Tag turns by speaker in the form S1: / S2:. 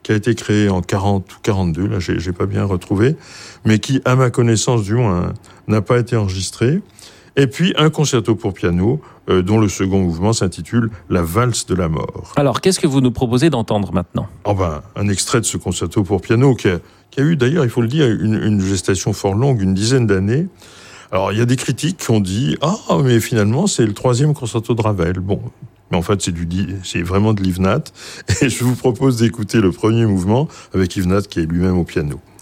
S1: qui a été créé en 40 ou 42, là j'ai pas bien retrouvé, mais qui, à ma connaissance du moins, n'a pas été enregistré. Et puis un concerto pour piano, dont le second mouvement s'intitule « La valse de la mort ».
S2: Alors, qu'est-ce que vous nous proposez d'entendre maintenant ?
S1: Un extrait de ce concerto pour piano qui a eu d'ailleurs, il faut le dire, une gestation fort longue, une dizaine d'années. Alors, il y a des critiques qui ont dit « Ah, mais finalement, c'est le 3e concerto de Ravel ». Bon, mais en fait, c'est vraiment de Yves Nat. Et je vous propose d'écouter le premier mouvement avec Yves Nat qui est lui-même au piano.